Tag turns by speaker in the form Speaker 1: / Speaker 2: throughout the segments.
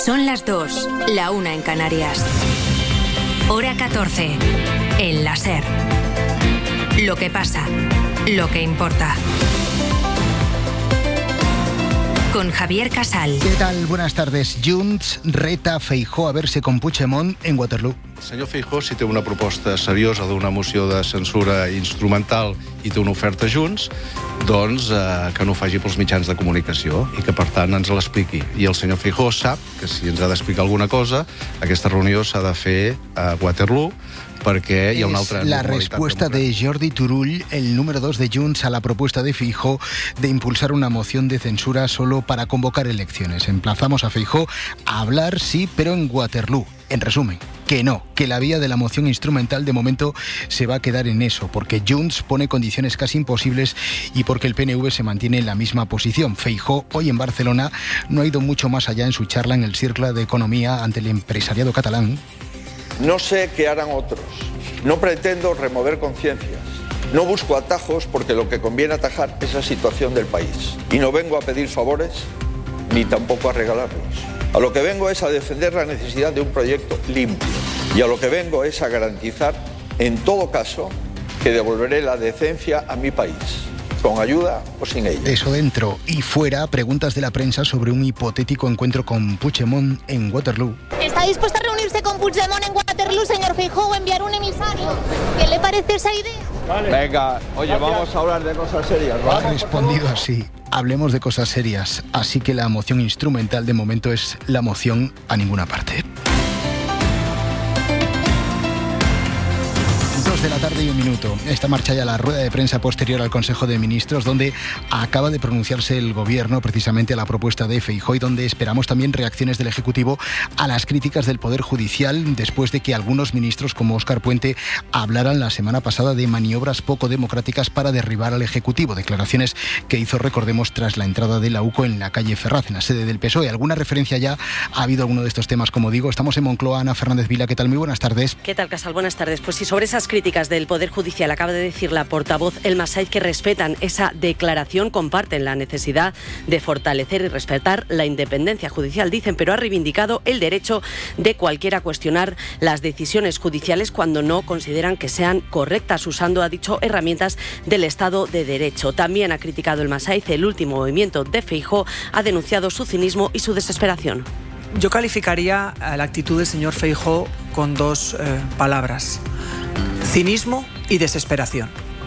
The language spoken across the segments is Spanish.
Speaker 1: Son las 2, la 1 en Canarias. Hora 14, en la SER. Lo que pasa, lo que importa. Con Javier Casal.
Speaker 2: ¿Qué tal? Buenas tardes. Junts reta Feijóo a verse con Puigdemont en Waterloo.
Speaker 3: El senyor Feijóo, si té una proposta seriosa d'una moció de censura instrumental i té una oferta Junts, doncs que no ho faci pels mitjans de comunicació i que, per tant, ens l'expliqui. I el senyor Feijóo sap que si ens ha d'explicar alguna cosa, aquesta reunió s'ha de fer a Waterloo, perquè hi ha una altra...
Speaker 2: Es la respuesta de Jordi Turull, el número 2 de Junts, a la propuesta de Feijóo de impulsar una moción de censura solo para convocar elecciones. Emplazamos a Feijóo a hablar, sí, pero en Waterloo. En resumen, que no, que la vía de la moción instrumental de momento se va a quedar en eso, porque Junts pone condiciones casi imposibles y porque el PNV se mantiene en la misma posición. Feijóo, hoy en Barcelona, no ha ido mucho más allá en su charla en el Círculo de Economía ante el empresariado catalán.
Speaker 4: No sé qué harán otros. No pretendo remover conciencias. No busco atajos porque lo que conviene atajar es la situación del país. Y no vengo a pedir favores ni tampoco a regalarlos. A lo que vengo es a defender la necesidad de un proyecto limpio. Y a lo que vengo es a garantizar, en todo caso, que devolveré la decencia a mi país, con ayuda o sin ella.
Speaker 2: Eso dentro y fuera, preguntas de la prensa sobre un hipotético encuentro con Puigdemont en Waterloo.
Speaker 5: ¿Está dispuesto a reunirse con Puigdemont en Waterloo, señor Feijóo, o enviar un emisario? ¿Qué le parece esa idea?
Speaker 4: Vale. Venga, oye, vamos a hablar de cosas serias, ¿vale?
Speaker 2: Ha respondido así. Hablemos de cosas serias. Así que la moción instrumental de momento es la moción a ninguna parte. 2 de la tarde y 1 minuto. Esta marcha ya la rueda de prensa posterior al Consejo de Ministros, donde acaba de pronunciarse el Gobierno precisamente a la propuesta de Feijóo y donde esperamos también reacciones del Ejecutivo a las críticas del Poder Judicial después de que algunos ministros como Óscar Puente hablaran la semana pasada de maniobras poco democráticas para derribar al Ejecutivo. Declaraciones que hizo, recordemos, tras la entrada de la UCO en la calle Ferraz, en la sede del PSOE. ¿Alguna referencia ya ha habido alguno de estos temas? Como digo, estamos en Moncloa. Ana Fernández Vila, ¿qué tal? Muy buenas tardes.
Speaker 6: ¿Qué tal, Casal? Buenas tardes. Pues sí, sobre esas críticas del Poder Judicial acaba de decir la portavoz Elma Saiz que respetan esa declaración, comparten la necesidad de fortalecer y respetar la independencia judicial, dicen, pero ha reivindicado el derecho de cualquiera a cuestionar las decisiones judiciales cuando no consideran que sean correctas, usando, ha dicho, herramientas del Estado de Derecho. También ha criticado Elma Saiz el último movimiento de Feijóo, ha denunciado su cinismo y su desesperación.
Speaker 7: Yo calificaría la actitud del señor Feijóo con 2 palabras: cinismo y desesperación.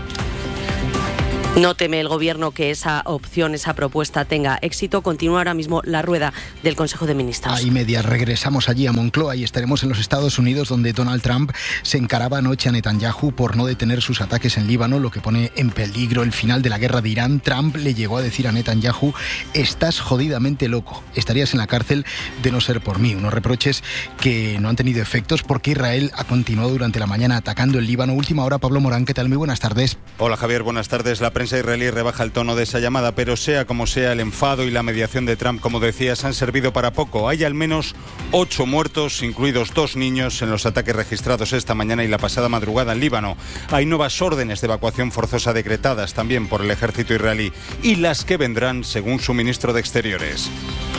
Speaker 6: No teme el Gobierno que esa opción, esa propuesta tenga éxito. Continúa ahora mismo la rueda del Consejo de Ministros.
Speaker 2: Ahí media, regresamos allí a Moncloa y estaremos en los Estados Unidos, donde Donald Trump se encaraba anoche a Netanyahu por no detener sus ataques en Líbano, lo que pone en peligro el final de la guerra de Irán. Trump le llegó a decir a Netanyahu: estás jodidamente loco, estarías en la cárcel de no ser por mí. Unos reproches que no han tenido efectos porque Israel ha continuado durante la mañana atacando el Líbano. Última hora, Pablo Morán, ¿qué tal? Muy buenas tardes.
Speaker 8: Hola, Javier, buenas tardes. La prensa israelí rebaja el tono de esa llamada, pero sea como sea, el enfado y la mediación de Trump, como decías, han servido para poco. Hay al menos 8 muertos, incluidos 2 niños, en los ataques registrados esta mañana y la pasada madrugada en Líbano. Hay nuevas órdenes de evacuación forzosa decretadas también por el ejército israelí, y las que vendrán, según su ministro de Exteriores.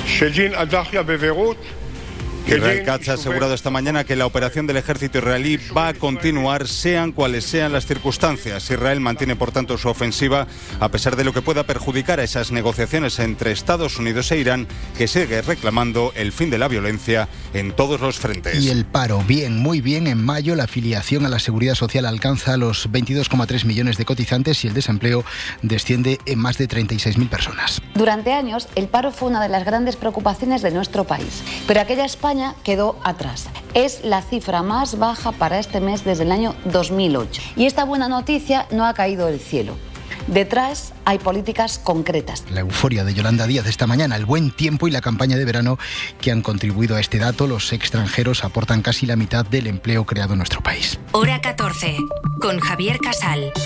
Speaker 8: Israel Katz ha asegurado esta mañana que la operación del ejército israelí va a continuar, sean cuales sean las circunstancias. Israel mantiene, por tanto, su ofensiva, a pesar de lo que pueda perjudicar a esas negociaciones entre Estados Unidos e Irán, que sigue reclamando el fin de la violencia en todos los frentes.
Speaker 2: Y el paro, bien, muy bien. En mayo la afiliación a la Seguridad Social alcanza los 22,3 millones de cotizantes y el desempleo desciende en más de 36.000 personas.
Speaker 9: Durante años, el paro fue una de las grandes preocupaciones de nuestro país, pero aquella España quedó atrás. Es la cifra más baja para este mes desde el año 2008. Y esta buena noticia no ha caído del cielo. Detrás hay políticas concretas.
Speaker 2: La euforia de Yolanda Díaz esta mañana, el buen tiempo y la campaña de verano que han contribuido a este dato. Los extranjeros aportan casi la mitad del empleo creado en nuestro país.
Speaker 1: Hora 14, con Javier Casal.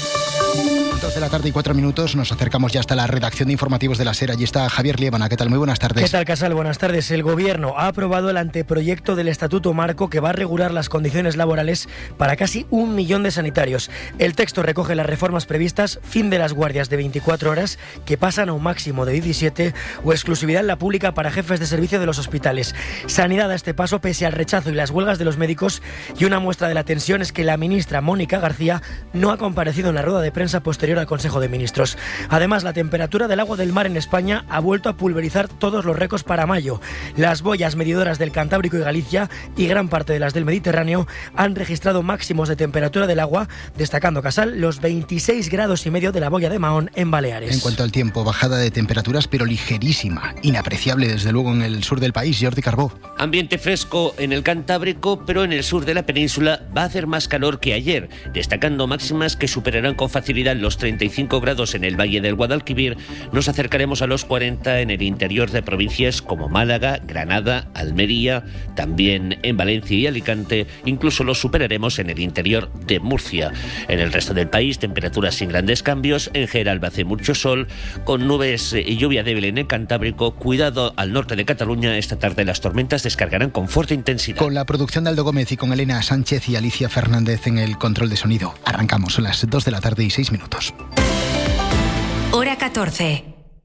Speaker 2: 2 de la tarde y 4 minutos, nos acercamos ya hasta la redacción de informativos de la SER. Allí está Javier Liébana. ¿Qué tal? Muy buenas tardes.
Speaker 10: ¿Qué tal, Casal? Buenas tardes. El Gobierno ha aprobado el anteproyecto del Estatuto Marco que va a regular las condiciones laborales para casi 1 millón de sanitarios. El texto recoge las reformas previstas, fin de las guardias de 24 horas, que pasan a un máximo de 17, o exclusividad en la pública para jefes de servicio de los hospitales. Sanidad a este paso pese al rechazo y las huelgas de los médicos, y una muestra de la tensión es que la ministra Mónica García no ha comparecido en la rueda de prensa posterior al Consejo de Ministros. Además, la temperatura del agua del mar en España ha vuelto a pulverizar todos los récords para mayo. Las boyas medidoras del Cantábrico y Galicia y gran parte de las del Mediterráneo han registrado máximos de temperatura del agua, destacando, Casal, los 26 grados y medio de la boya de Mahón en Baleares.
Speaker 2: En cuanto al tiempo, bajada de temperaturas pero ligerísima, inapreciable desde luego en el sur del país. Jordi Carbó.
Speaker 11: Ambiente fresco en el Cantábrico, pero en el sur de la península va a hacer más calor que ayer, destacando máximas que superarán con facilidad los 35 grados en el Valle del Guadalquivir. Nos acercaremos a los 40 en el interior de provincias como Málaga, Granada, Almería, también en Valencia y Alicante. Incluso los superaremos en el interior de Murcia. En el resto del país, temperaturas sin grandes cambios. En general hace mucho sol, con nubes y lluvia débil en el Cantábrico. Cuidado al norte de Cataluña. Esta tarde las tormentas descargarán con fuerte intensidad.
Speaker 2: Con la producción de Aldo Gómez y con Elena Sánchez y Alicia Fernández en el control de sonido. Arrancamos, son las 2 de la tarde y 6 minutos.
Speaker 1: Hora 14.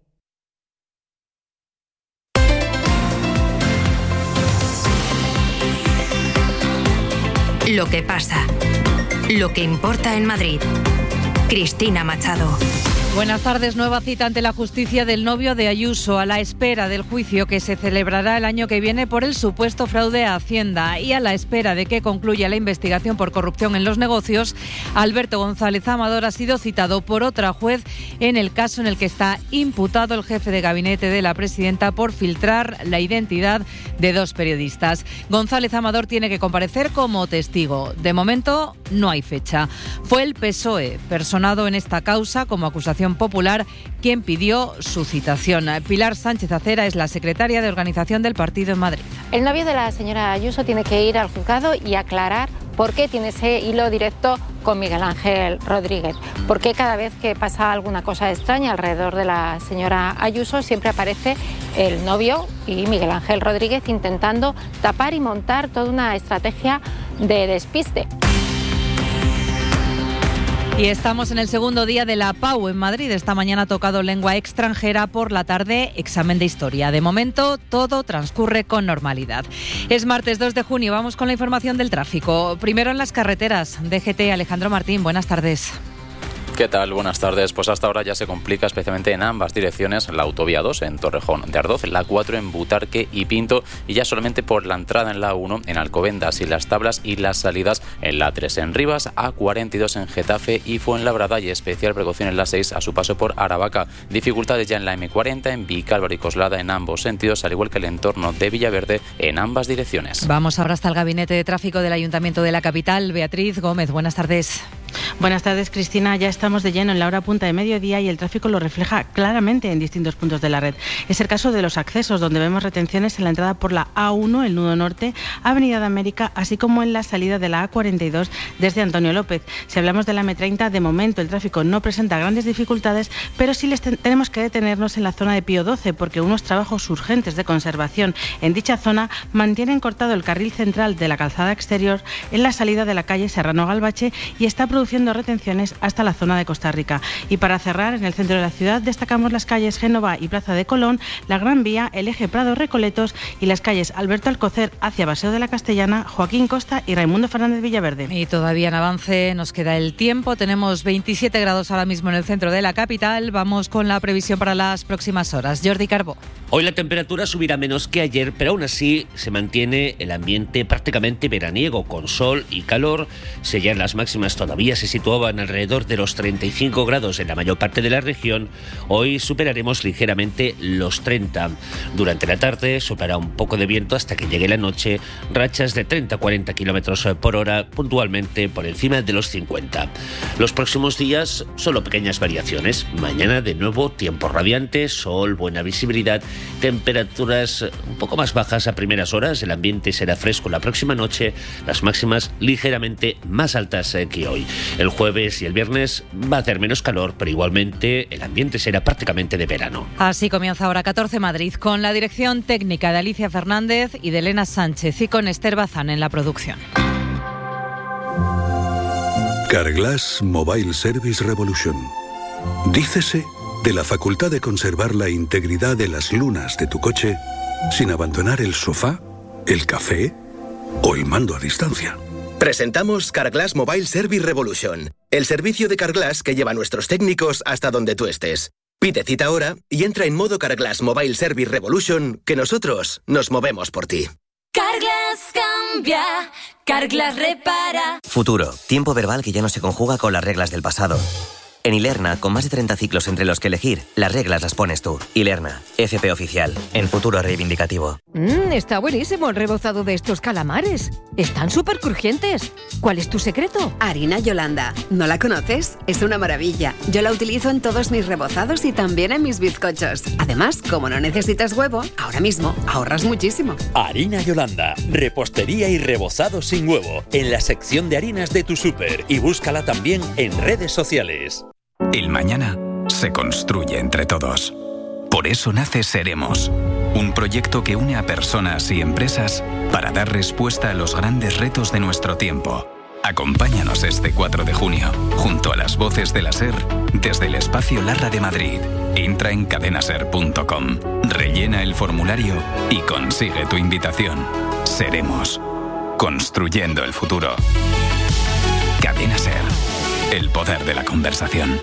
Speaker 1: Lo que pasa. Lo que importa en Madrid. Cristina Machado.
Speaker 12: Buenas tardes. Nueva cita ante la justicia del novio de Ayuso, a la espera del juicio que se celebrará el año que viene por el supuesto fraude a Hacienda, y a la espera de que concluya la investigación por corrupción en los negocios. Alberto González Amador ha sido citado por otra juez en el caso en el que está imputado el jefe de gabinete de la presidenta por filtrar la identidad de 2 periodistas. González Amador tiene que comparecer como testigo. De momento no hay fecha. Fue el PSOE, personado en esta causa como acusación popular, quien pidió su citación. Pilar Sánchez Acera es la secretaria de organización del partido en Madrid.
Speaker 13: El novio de la señora Ayuso tiene que ir al juzgado y aclarar por qué tiene ese hilo directo con Miguel Ángel Rodríguez. Por qué cada vez que pasa alguna cosa extraña alrededor de la señora Ayuso siempre aparece el novio y Miguel Ángel Rodríguez intentando tapar y montar toda una estrategia de despiste.
Speaker 12: Y estamos en el segundo día de la PAU en Madrid. Esta mañana ha tocado lengua extranjera, por la tarde examen de historia. De momento todo transcurre con normalidad. Es martes 2 de junio, vamos con la información del tráfico. Primero en las carreteras. DGT, Alejandro Martín, buenas tardes.
Speaker 14: ¿Qué tal? Buenas tardes. Pues hasta ahora ya se complica especialmente en ambas direcciones, la autovía 2 en Torrejón de Ardoz, la 4 en Butarque y Pinto, y ya solamente por la entrada en la 1 en Alcobendas y Las Tablas, y las salidas en la 3 en Rivas, A42 en Getafe y Fuenlabrada, y especial precaución en la 6 a su paso por Aravaca. Dificultades ya en la M40 en Vicálvaro y Coslada en ambos sentidos, al igual que el entorno de Villaverde en ambas direcciones.
Speaker 12: Vamos ahora hasta el Gabinete de Tráfico del Ayuntamiento de la capital. Beatriz Gómez, buenas tardes.
Speaker 15: Buenas tardes, Cristina. Ya estamos de lleno en la hora punta de mediodía y el tráfico lo refleja claramente en distintos puntos de la red. Es el caso de los accesos, donde vemos retenciones en la entrada por la A1, el nudo norte, Avenida de América, así como en la salida de la A42 desde Antonio López. Si hablamos de la M30, de momento el tráfico no presenta grandes dificultades, pero sí tenemos que detenernos en la zona de Pío XII, porque unos trabajos urgentes de conservación en dicha zona mantienen cortado el carril central de la calzada exterior en la salida de la calle Serrano Galbache y está produciendo retenciones hasta la zona de Costa Rica. Y para cerrar, en el centro de la ciudad destacamos las calles Génova y Plaza de Colón, la Gran Vía, el eje Prado-Recoletos y las calles Alberto Alcocer hacia Paseo de la Castellana, Joaquín Costa y Raimundo Fernández Villaverde.
Speaker 12: Y todavía en avance, nos queda el tiempo. Tenemos 27 grados ahora mismo en el centro de la capital. Vamos con la previsión para las próximas horas. Jordi Carbó.
Speaker 11: Hoy la temperatura subirá menos que ayer, pero aún así se mantiene el ambiente prácticamente veraniego, con sol y calor. Si ayer las máximas todavía se situaban alrededor de los 35 grados en la mayor parte de la región, hoy superaremos ligeramente los 30. Durante la tarde soplará un poco de viento hasta que llegue la noche, rachas de 30-40 kilómetros por hora, puntualmente por encima de los 50. Los próximos días solo pequeñas variaciones. Mañana de nuevo tiempo radiante, sol, buena visibilidad, temperaturas un poco más bajas a primeras horas, el ambiente será fresco la próxima noche, las máximas ligeramente más altas que hoy. El jueves y el viernes va a hacer menos calor, pero igualmente el ambiente será prácticamente de verano.
Speaker 12: Así comienza Hora 14 Madrid, con la dirección técnica de Alicia Fernández y de Elena Sánchez, y con Esther Bazán en la producción.
Speaker 16: Carglass Mobile Service Revolution. Dícese de la facultad de conservar la integridad de las lunas de tu coche sin abandonar el sofá, el café o el mando a distancia.
Speaker 17: Presentamos Carglass Mobile Service Revolution, el servicio de Carglass que lleva a nuestros técnicos hasta donde tú estés. Pide cita ahora y entra en modo Carglass Mobile Service Revolution, que nosotros nos movemos por ti.
Speaker 18: Carglass cambia, Carglass repara.
Speaker 19: Futuro, tiempo verbal que ya no se conjuga con las reglas del pasado. En Ilerna, con más de 30 ciclos entre los que elegir, las reglas las pones tú. Ilerna, FP oficial, en futuro reivindicativo.
Speaker 20: Está buenísimo el rebozado de estos calamares. Están súper crujientes. ¿Cuál es tu secreto?
Speaker 21: Harina Yolanda. ¿No la conoces? Es una maravilla. Yo la utilizo en todos mis rebozados y también en mis bizcochos. Además, como no necesitas huevo, ahora mismo ahorras muchísimo.
Speaker 22: Harina Yolanda. Repostería y rebozado sin huevo. En la sección de harinas de tu súper. Y búscala también en redes sociales.
Speaker 23: El mañana se construye entre todos. Por eso nace Seremos, un proyecto que une a personas y empresas para dar respuesta a los grandes retos de nuestro tiempo. Acompáñanos este 4 de junio, junto a las voces de la SER, desde el Espacio Larra de Madrid. Entra en cadenaser.com, rellena el formulario y consigue tu invitación. Seremos, construyendo el futuro. Cadena SER. El poder de la conversación.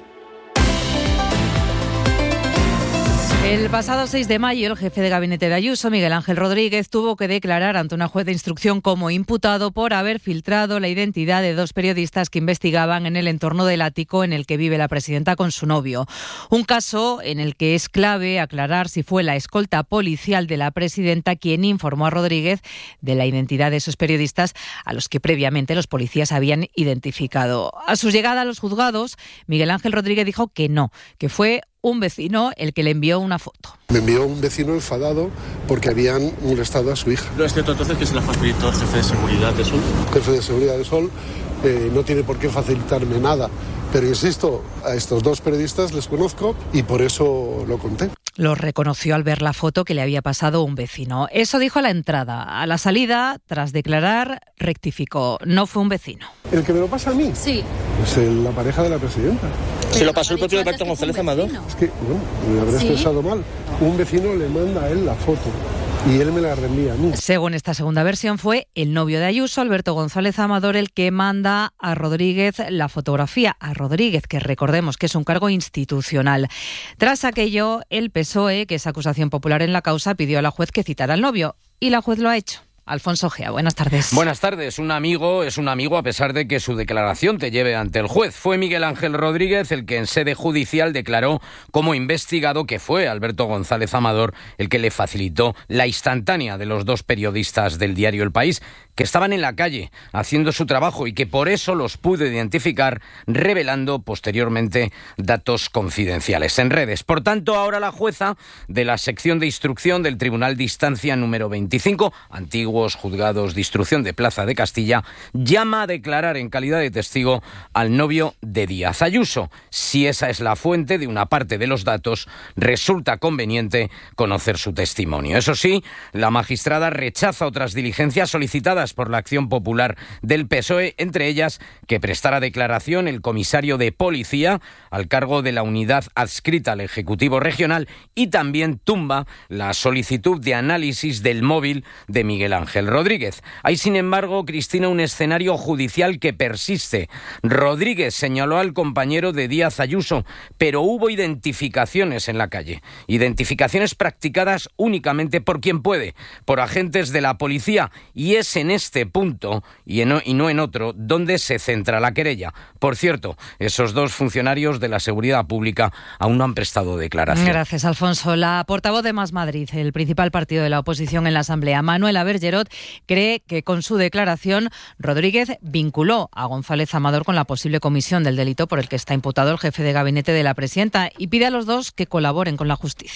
Speaker 12: El pasado 6 de mayo, el jefe de gabinete de Ayuso, Miguel Ángel Rodríguez, tuvo que declarar ante una juez de instrucción como imputado por haber filtrado la identidad de 2 periodistas que investigaban en el entorno del ático en el que vive la presidenta con su novio. Un caso en el que es clave aclarar si fue la escolta policial de la presidenta quien informó a Rodríguez de la identidad de esos periodistas a los que previamente los policías habían identificado. A su llegada a los juzgados, Miguel Ángel Rodríguez dijo que no, que fue un vecino el que le envió una foto.
Speaker 24: Me envió un vecino enfadado porque habían molestado a su hija.
Speaker 25: ¿No es cierto entonces que se la facilitó el jefe de seguridad de Sol?
Speaker 24: El jefe de seguridad de Sol no tiene por qué facilitarme nada, pero insisto, a estos 2 periodistas les conozco y por eso lo conté.
Speaker 12: Lo reconoció al ver la foto que le había pasado un vecino. Eso dijo a la entrada. A la salida, tras declarar, rectificó. No fue un vecino.
Speaker 24: ¿El que me lo pasa a mí?
Speaker 21: Sí.
Speaker 24: Es la pareja de la presidenta.
Speaker 25: ¿Se lo pasó el propio Alberto González Amador?
Speaker 24: Es que, bueno, me habré expresado mal. Un vecino le manda a él la foto y él me la reenvía a mí.
Speaker 12: Según esta segunda versión, fue el novio de Ayuso, Alberto González Amador, el que manda a Rodríguez la fotografía. A Rodríguez, que recordemos que es un cargo institucional. Tras aquello, el PSOE, que es acusación popular en la causa, pidió a la juez que citara al novio. Y la juez lo ha hecho. Alfonso Gea, buenas tardes.
Speaker 26: Buenas tardes. Un amigo es un amigo a pesar de que su declaración te lleve ante el juez. Fue Miguel Ángel Rodríguez el que en sede judicial declaró como investigado que fue Alberto González Amador el que le facilitó la instantánea de los 2 periodistas del diario El País que estaban en la calle haciendo su trabajo y que por eso los pudo identificar, revelando posteriormente datos confidenciales en redes. Por tanto, ahora la jueza de la sección de instrucción del Tribunal de Instancia número 25, antiguos juzgados de instrucción de Plaza de Castilla, llama a declarar en calidad de testigo al novio de Díaz Ayuso. Si esa es la fuente de una parte de los datos, resulta conveniente conocer su testimonio. Eso sí, la magistrada rechaza otras diligencias solicitadas por la Acción Popular del PSOE, entre ellas que prestara declaración el comisario de policía al cargo de la unidad adscrita al Ejecutivo Regional y también tumba la solicitud de análisis del móvil de Miguel Ángel Rodríguez. Hay, sin embargo, Cristina, un escenario judicial que persiste. Rodríguez señaló al compañero de Díaz Ayuso, pero hubo identificaciones en la calle. Identificaciones practicadas únicamente por quien puede, por agentes de la policía, y es en este punto, y no en otro, donde se centra la querella. Por cierto, esos 2 funcionarios de la seguridad pública aún no han prestado declaración.
Speaker 12: Gracias, Alfonso. La portavoz de Más Madrid, el principal partido de la oposición en la Asamblea, Manuela Bergerot, cree que con su declaración Rodríguez vinculó a González Amador con la posible comisión del delito por el que está imputado el jefe de gabinete de la presidenta y pide a los 2 que colaboren con la justicia.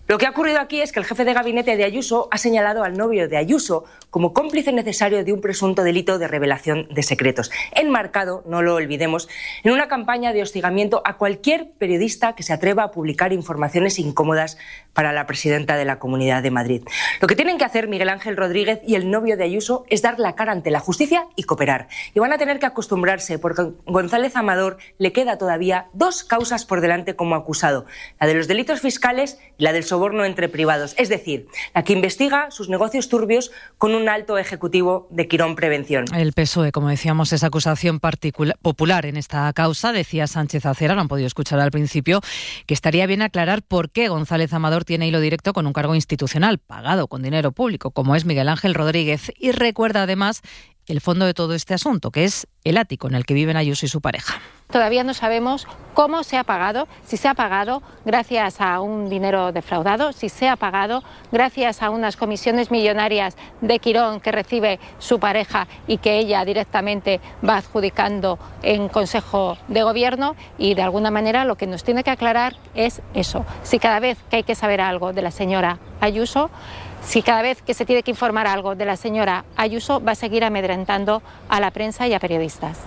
Speaker 3: Lo que ha ocurrido aquí es que el jefe de gabinete de Ayuso ha señalado al novio de Ayuso como cómplice necesario de un presunto delito de revelación de secretos, enmarcado, no lo olvidemos, en una campaña de hostigamiento a cualquier periodista que se atreva a publicar informaciones incómodas para la presidenta de la Comunidad de Madrid. Lo que tienen que hacer Miguel Ángel Rodríguez y el novio de Ayuso es dar la cara ante la justicia y cooperar. Y van a tener que acostumbrarse, porque a González Amador le queda todavía 2 causas por delante como acusado, la de los delitos fiscales y la del soborno entre privados, es decir, la que investiga sus negocios turbios con un alto ejecutivo de Quirón Prevención.
Speaker 12: El PSOE, como decíamos, es acusación popular en esta causa. Decía Sánchez Acera, lo han podido escuchar al principio, que estaría bien aclarar por qué González Amador tiene hilo directo con un cargo institucional pagado con dinero público, como es Miguel Ángel Rodríguez, y recuerda además el fondo de todo este asunto, que es el ático en el que viven Ayuso y su pareja.
Speaker 13: Todavía no sabemos cómo se ha pagado, si se ha pagado gracias a un dinero defraudado, si se ha pagado gracias a unas comisiones millonarias de Quirón que recibe su pareja y que ella directamente va adjudicando en Consejo de Gobierno, y de alguna manera lo que nos tiene que aclarar es eso, si cada vez que hay que saber algo de la señora Ayuso, si cada vez que se tiene que informar algo de la señora Ayuso va a seguir amedrentando a la prensa y a periodistas.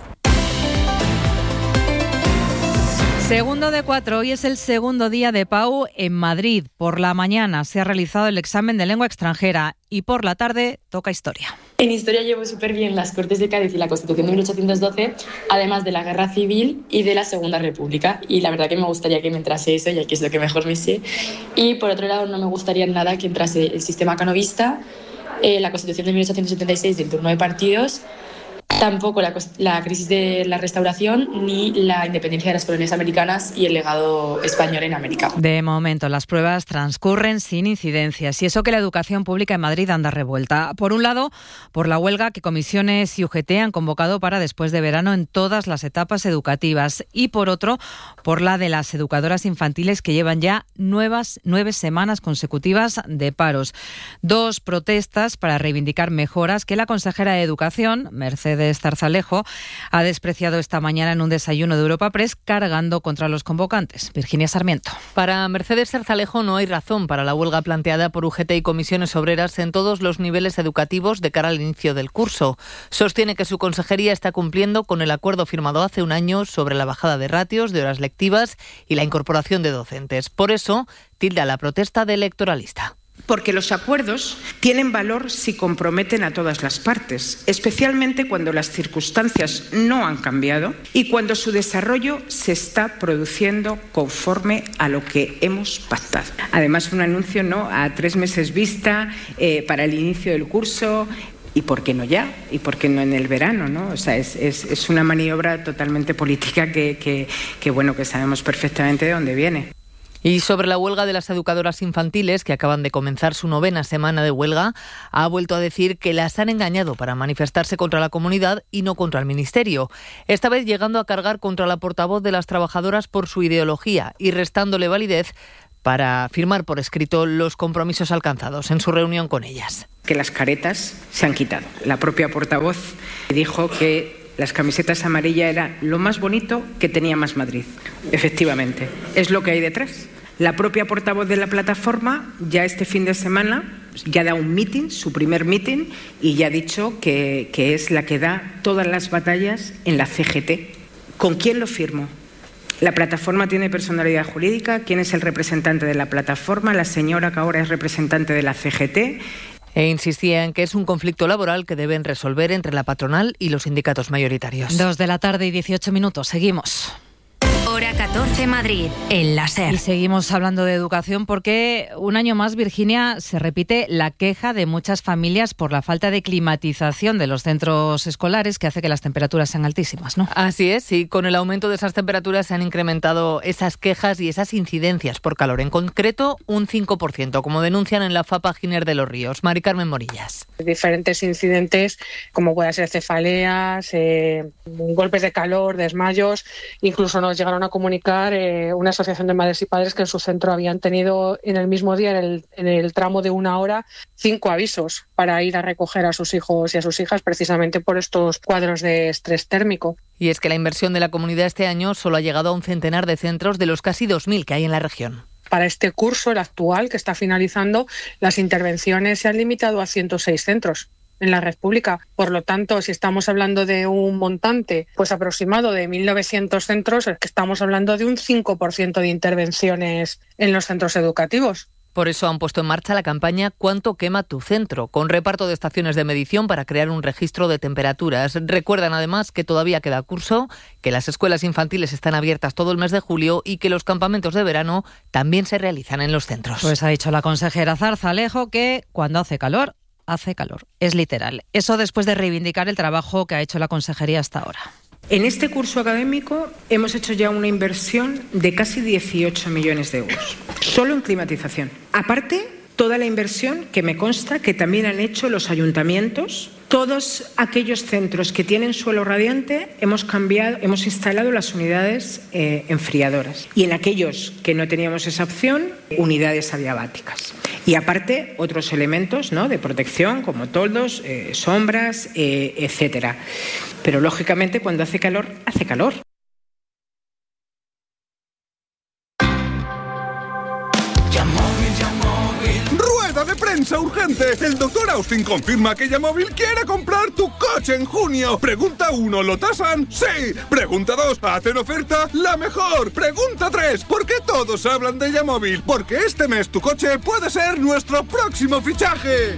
Speaker 12: Segundo de 4, hoy es el segundo día de PAU en Madrid. Por la mañana se ha realizado el examen de lengua extranjera y por la tarde toca historia.
Speaker 4: En historia llevo súper bien las Cortes de Cádiz y la Constitución de 1812, además de la Guerra Civil y de la Segunda República. Y la verdad que me gustaría que me entrase eso, ya que es lo que mejor me sé. Y por otro lado, no me gustaría nada que entrase el sistema canovista, la Constitución de 1876 del turno de partidos, tampoco la crisis de la Restauración ni la independencia de las colonias americanas y el legado español en América.
Speaker 12: De momento, las pruebas transcurren sin incidencias y eso que la educación pública en Madrid anda revuelta. Por un lado, por la huelga que comisiones y UGT han convocado para después de verano en todas las etapas educativas, y por otro, por la de las educadoras infantiles que llevan ya 9 semanas consecutivas de paros. 2 protestas para reivindicar mejoras que la consejera de Educación, Mercedes Zarzalejo, ha despreciado esta mañana en un desayuno de Europa Press, cargando contra los convocantes. Virginia Sarmiento.
Speaker 5: Para Mercedes Zarzalejo no hay razón para la huelga planteada por UGT y comisiones obreras en todos los niveles educativos de cara al inicio del curso. Sostiene que su consejería está cumpliendo con el acuerdo firmado hace un año sobre la bajada de ratios, de horas lectivas y la incorporación de docentes. Por eso, tilda la protesta de electoralista.
Speaker 6: Porque los acuerdos tienen valor si comprometen a todas las partes, especialmente cuando las circunstancias no han cambiado y cuando su desarrollo se está produciendo conforme a lo que hemos pactado. Además, un anuncio a 3 meses vista para el inicio del curso. ¿Y por qué no ya? ¿Y por qué no en el verano? ¿No? O sea, es una maniobra totalmente política que sabemos perfectamente de dónde viene.
Speaker 5: Y sobre la huelga de las educadoras infantiles, que acaban de comenzar su 9ª semana de huelga, ha vuelto a decir que las han engañado para manifestarse contra la comunidad y no contra el Ministerio. Esta vez llegando a cargar contra la portavoz de las trabajadoras por su ideología y restándole validez para firmar por escrito los compromisos alcanzados en su reunión con ellas.
Speaker 6: Que las caretas se han quitado. La propia portavoz dijo que las camisetas amarillas era lo más bonito que tenía Más Madrid. Efectivamente, es lo que hay detrás. La propia portavoz de la plataforma ya este fin de semana ya da un meeting, su primer meeting, y ya ha dicho que es la que da todas las batallas en la CGT. ¿Con quién lo firmo? La plataforma tiene personalidad jurídica. ¿Quién es el representante de la plataforma? La señora que ahora es representante de la CGT.
Speaker 5: E insistía en que es un conflicto laboral que deben resolver entre la patronal y los sindicatos mayoritarios.
Speaker 12: 2:18 p.m, seguimos.
Speaker 1: Hora 14 Madrid, en la SER.
Speaker 12: Y seguimos hablando de educación porque un año más, Virginia, se repite la queja de muchas familias por la falta de climatización de los centros escolares, que hace que las temperaturas sean altísimas, ¿no?
Speaker 5: Así es, y con el aumento de esas temperaturas se han incrementado esas quejas y esas incidencias por calor. En concreto, un 5%, como denuncian en la FAPA Giner de los Ríos. Mari Carmen Morillas.
Speaker 7: Diferentes incidentes, como pueden ser cefaleas, golpes de calor, desmayos. Incluso nos llegaron a comunicar una asociación de madres y padres que en su centro habían tenido en el mismo día, en el tramo de 1 hora, 5 avisos para ir a recoger a sus hijos y a sus hijas, precisamente por estos cuadros de estrés térmico.
Speaker 5: Y es que la inversión de la comunidad este año solo ha llegado a un centenar de centros de los casi 2.000 que hay en la región.
Speaker 7: Para este curso, el actual, que está finalizando, las intervenciones se han limitado a 106 centros en la red pública. Por lo tanto, si estamos hablando de un montante pues aproximado de 1.900 centros, es que estamos hablando de un 5% de intervenciones en los centros educativos.
Speaker 5: Por eso han puesto en marcha la campaña ¿Cuánto quema tu centro?, con reparto de estaciones de medición para crear un registro de temperaturas. Recuerdan además que todavía queda curso, que las escuelas infantiles están abiertas todo el mes de julio y que los campamentos de verano también se realizan en los centros.
Speaker 12: Pues ha dicho la consejera Zarzalejo que cuando hace calor, es literal. Eso después de reivindicar el trabajo que ha hecho la consejería hasta ahora.
Speaker 6: En este curso académico hemos hecho ya una inversión de casi 18 millones de euros, solo en climatización. Aparte, toda la inversión que me consta que también han hecho los ayuntamientos. Todos aquellos centros que tienen suelo radiante hemos instalado las unidades enfriadoras. Y en aquellos que no teníamos esa opción, unidades adiabáticas. Y aparte, otros elementos, ¿no?, de protección, como toldos, sombras, etcétera. Pero lógicamente, cuando hace calor, hace calor.
Speaker 2: De prensa urgente. El doctor Austin confirma que Yamóvil quiere comprar tu coche en junio. Pregunta 1, ¿lo tasan? Sí. Pregunta 2, ¿hacen oferta? La mejor. Pregunta 3, ¿por qué todos hablan de Yamóvil? Porque este mes tu coche puede ser nuestro próximo fichaje.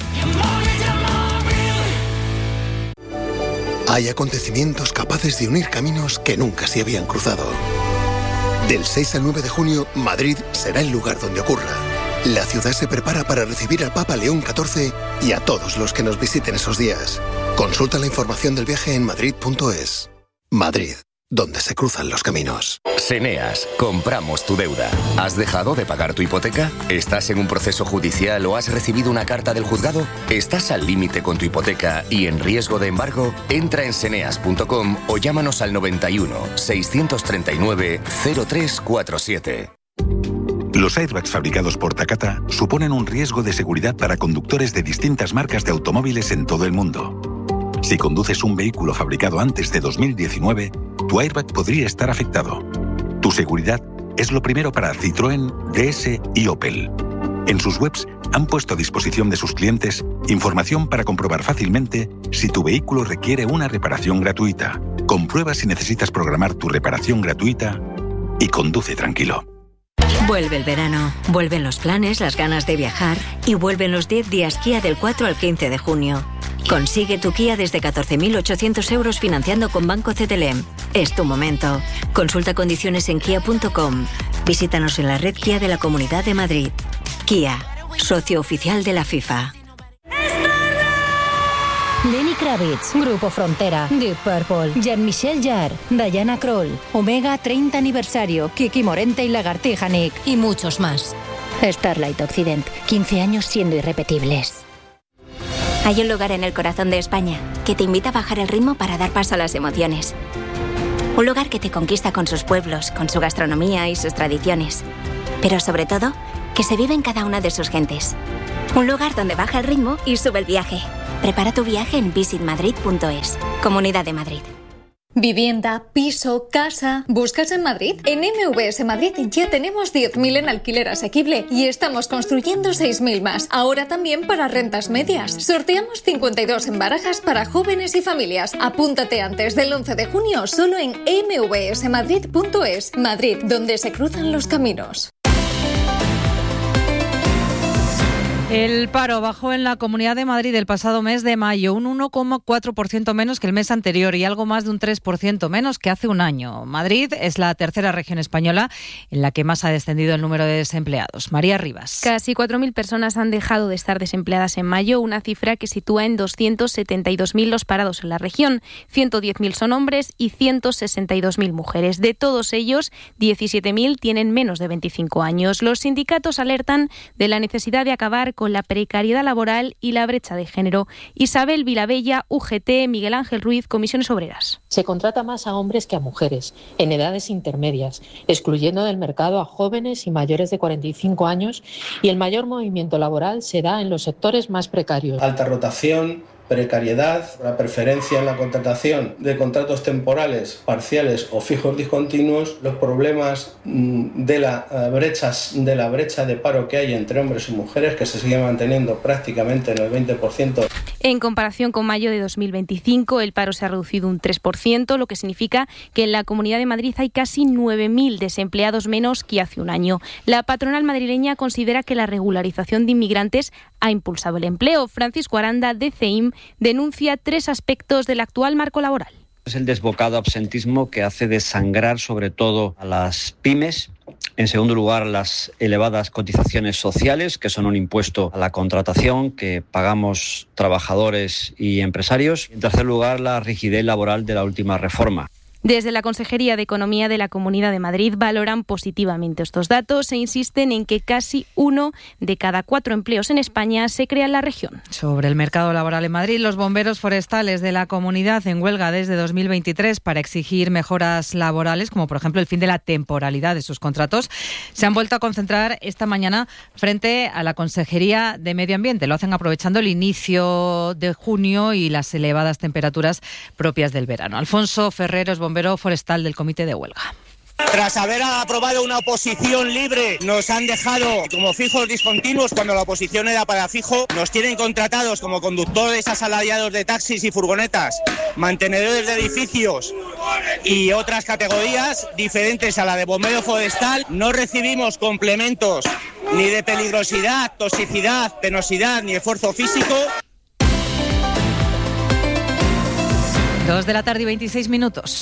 Speaker 8: Hay acontecimientos capaces de unir caminos que nunca se habían cruzado. Del 6 al 9 de junio, Madrid será el lugar donde ocurra. La ciudad se prepara para recibir al Papa León XIV y a todos los que nos visiten esos días. Consulta la información del viaje en madrid.es. Madrid, donde se cruzan los caminos.
Speaker 9: Seneas, compramos tu deuda. ¿Has dejado de pagar tu hipoteca? ¿Estás en un proceso judicial o has recibido una carta del juzgado? ¿Estás al límite con tu hipoteca y en riesgo de embargo? Entra en seneas.com o llámanos al 91 639 0347.
Speaker 10: Los airbags fabricados por Takata suponen un riesgo de seguridad para conductores de distintas marcas de automóviles en todo el mundo. Si conduces un vehículo fabricado antes de 2019, tu airbag podría estar afectado. Tu seguridad es lo primero para Citroën, DS y Opel. En sus webs han puesto a disposición de sus clientes información para comprobar fácilmente si tu vehículo requiere una reparación gratuita. Comprueba si necesitas programar tu reparación gratuita y conduce tranquilo.
Speaker 1: Vuelve el verano, vuelven los planes, las ganas de viajar y vuelven los 10 días Kia del 4 al 15 de junio. Consigue tu Kia desde 14.800 euros financiando con Banco CTLM. Es tu momento. Consulta condiciones en kia.com. Visítanos en la red Kia de la Comunidad de Madrid. Kia, socio oficial de la FIFA.
Speaker 14: Lenny Kravitz, Grupo Frontera, Deep Purple, Jean-Michel Jarre, Diana Krall, Omega 30 aniversario, Kiki Morente y Lagartija Nick y muchos más. Starlight Occident, 15 años siendo irrepetibles.
Speaker 15: Hay un lugar en el corazón de España que te invita a bajar el ritmo para dar paso a las emociones. Un lugar que te conquista con sus pueblos, con su gastronomía y sus tradiciones. Pero sobre todo, que se vive en cada una de sus gentes. Un lugar donde baja el ritmo y sube el viaje. Prepara tu viaje en visitmadrid.es. Comunidad de Madrid.
Speaker 27: Vivienda, piso, casa... ¿Buscas en Madrid? En MVS Madrid ya tenemos 10.000 en alquiler asequible y estamos construyendo 6.000 más. Ahora también para rentas medias. Sorteamos 52 en barajas para jóvenes y familias. Apúntate antes del 11 de junio solo en mvsmadrid.es. Madrid, donde se cruzan los caminos.
Speaker 12: El paro bajó en la Comunidad de Madrid el pasado mes de mayo, un 1,4% menos que el mes anterior y algo más de un 3% menos que hace un año. Madrid es la tercera región española en la que más ha descendido el número de desempleados. María Rivas.
Speaker 28: Casi 4.000 personas han dejado de estar desempleadas en mayo, una cifra que sitúa en 272.000 los parados en la región. 110.000 son hombres y 162.000 mujeres. De todos ellos, 17.000 tienen menos de 25 años. Los sindicatos alertan de la necesidad de acabar con la precariedad laboral y la brecha de género. Isabel Vilabella, UGT, Miguel Ángel Ruiz, Comisiones Obreras.
Speaker 29: Se contrata más a hombres que a mujeres, en edades intermedias, excluyendo del mercado a jóvenes y mayores de 45 años, y el mayor movimiento laboral se da en los sectores más precarios.
Speaker 30: Alta rotación,
Speaker 11: precariedad, la preferencia en la contratación de contratos temporales, parciales o fijos discontinuos, los problemas de la brecha de paro que hay entre hombres y mujeres, que se sigue manteniendo prácticamente en el 20%.
Speaker 28: En comparación con mayo de 2025, el paro se ha reducido un 3%, lo que significa que en la Comunidad de Madrid hay casi 9.000 desempleados menos que hace un año. La patronal madrileña considera que la regularización de inmigrantes ha impulsado el empleo. Francisco Aranda, de CEIM, denuncia 3 aspectos del actual marco laboral.
Speaker 16: Es el desbocado absentismo que hace desangrar sobre todo a las pymes. En segundo lugar, las elevadas cotizaciones sociales, que son un impuesto a la contratación que pagamos trabajadores y empresarios. En tercer lugar, la rigidez laboral de la última reforma.
Speaker 28: Desde la Consejería de Economía de la Comunidad de Madrid valoran positivamente estos datos e insisten en que casi 1 de cada 4 empleos en España se crea en la región.
Speaker 12: Sobre el mercado laboral en Madrid, los bomberos forestales de la comunidad en huelga desde 2023 para exigir mejoras laborales, como por ejemplo el fin de la temporalidad de sus contratos, se han vuelto a concentrar esta mañana frente a la Consejería de Medio Ambiente. Lo hacen aprovechando el inicio de junio y las elevadas temperaturas propias del verano. Alfonso Ferreros, bombero forestal del Comité de Huelga.
Speaker 17: Tras haber aprobado una oposición libre, nos han dejado como fijos discontinuos cuando la oposición era para fijo. Nos tienen contratados como conductores asalariados de taxis y furgonetas, mantenedores de edificios y otras categorías diferentes a la de bombero forestal. No recibimos complementos ni de peligrosidad, toxicidad, penosidad ni esfuerzo físico.
Speaker 12: 2 de la tarde y 26 minutos.